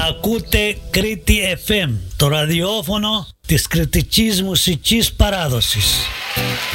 Ακούτε Κρήτη FM, το ραδιόφωνο της κρητικής μουσικής παράδοσης.